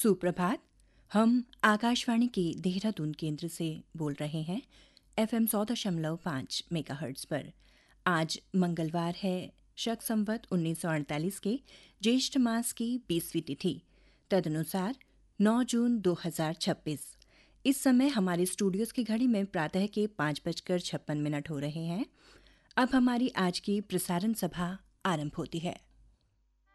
सुप्रभात। हम आकाशवाणी के देहरादून केंद्र से बोल रहे हैं FM 100.5 मेगाहर्ट्ज़ पर। आज मंगलवार है, शक संवत 1948 के ज्येष्ठ मास की 20वीं तिथि, तदनुसार 9 जून 2026। इस समय हमारे स्टूडियोज़ की घड़ी में प्रातः के 5:56 हो रहे हैं। अब हमारी आज की प्रसारण सभा आरंभ होती है।